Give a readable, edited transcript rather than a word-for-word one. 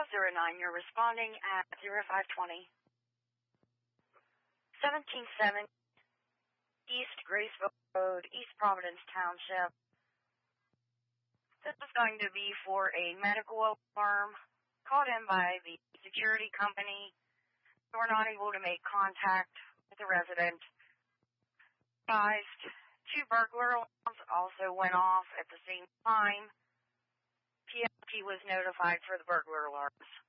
009, you're responding at 0520. 177 East Graceville Road, East Providence Township. This is going to be for a medical alarm called in by the security company. They were not able to make contact with the resident. Advised 2 burglar alarms also went off at the same time. PFT was notified for the burglar alarms.